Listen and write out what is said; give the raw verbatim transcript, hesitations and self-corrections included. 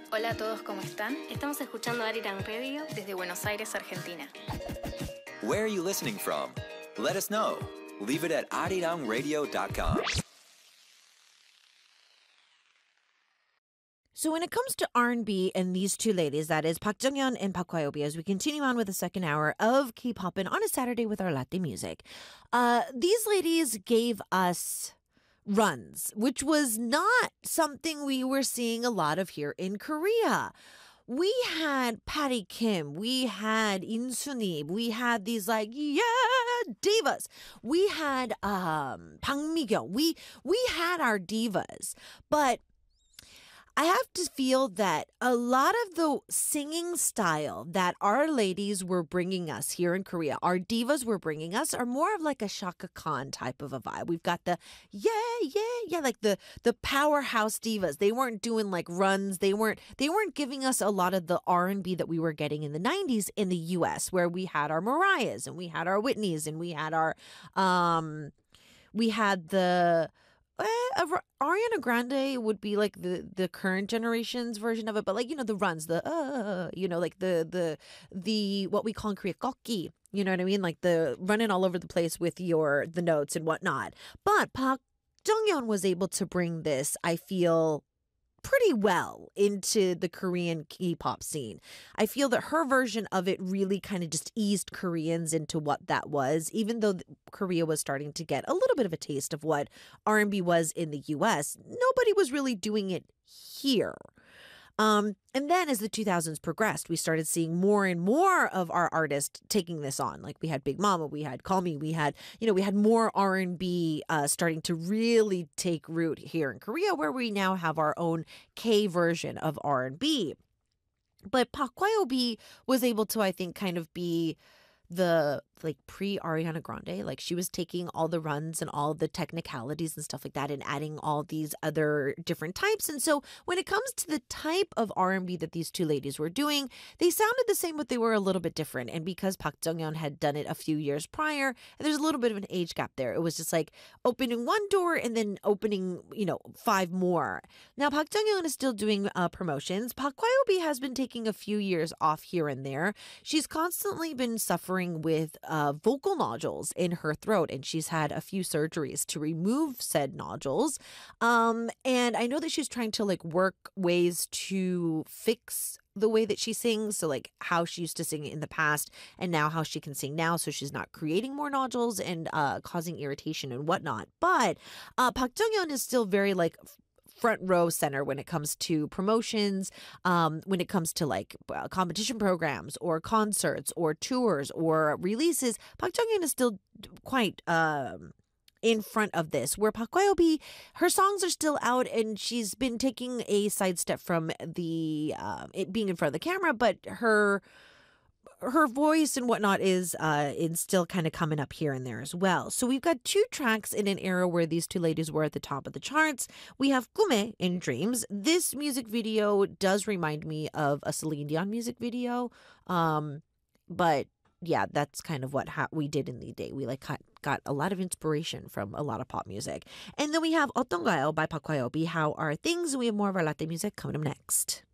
Hola a todos, ¿cómo están? Estamos escuchando Arirang Radio desde Buenos Aires, Argentina. Where are you listening from? Let us know. Leave it at arirang radio dot com. So when it comes to R and B and these two ladies, that is Park Jung-yeon and Park Hwa-yobi, as we continue on with the second hour of K-pop and on a Saturday with our latte music, uh, these ladies gave us runs, which was not something we were seeing a lot of here in Korea. We had Patty Kim, we had In Sunib, we had these like, yeah, divas. We had um, Bang Mi-kyung. We, we had our divas, but I have to feel that a lot of the singing style that our ladies were bringing us here in Korea, our divas were bringing us, are more of like a Shaka Khan type of a vibe. We've got the yeah, yeah, yeah, like the the powerhouse divas. They weren't doing like runs. They weren't they weren't giving us a lot of the R and B that we were getting in the nineties in the U S, where we had our Mariahs and we had our Whitneys and we had our um we had the Eh, Ariana Grande would be like the, the current generation's version of it, but like, you know, the runs, the, uh, you know, like the, the, the, what we call in Korea, kokki, you know what I mean? Like the running all over the place with your, the notes and whatnot. But Park Jung-yeon was able to bring this, I feel, pretty well into the Korean K-pop scene. I feel that her version of it really kind of just eased Koreans into what that was, even though Korea was starting to get a little bit of a taste of what R and B was in the U S. Nobody was really doing it here. Um, and then as the two thousands progressed, we started seeing more and more of our artists taking this on. Like we had Big Mama, we had Call Me, we had, you know, we had more R and B uh, starting to really take root here in Korea, where we now have our own K version of R and B. But Park Hwa-yobi was able to, I think, kind of be the like pre-Ariana Grande. Like she was taking all the runs and all the technicalities and stuff like that and adding all these other different types. And so when it comes to the type of R and B that these two ladies were doing, they sounded the same, but they were a little bit different. And because Park Jung-yeon had done it a few years prior, and there's a little bit of an age gap there. It was just like opening one door and then opening, you know, five more. Now Park Jung-yeon is still doing uh, promotions. Park Hwa-yobi has been taking a few years off here and there. She's constantly been suffering with uh, vocal nodules in her throat, and she's had a few surgeries to remove said nodules. Um, and I know that she's trying to like work ways to fix the way that she sings, so like how she used to sing in the past and now how she can sing now, so she's not creating more nodules and uh, causing irritation and whatnot. But uh, Park Jung-yeon is still very like front row center when it comes to promotions, um, when it comes to like uh, competition programs or concerts or tours or releases. Park Jung-yeon is still quite um, in front of this, where Park Hwa-yobi, her songs are still out and she's been taking a sidestep from the uh, it being in front of the camera, but her her voice and whatnot is uh is still kind of coming up here and there as well. So we've got two tracks in an era where these two ladies were at the top of the charts. We have Kume in Dreams. This music video does remind me of a Celine Dion music video. Um, but yeah, that's kind of what ha- we did in the day. We like got, got a lot of inspiration from a lot of pop music. And then we have 어떤가요 by Park Hwa-yobi. How are things? We have more of our latte music coming up next.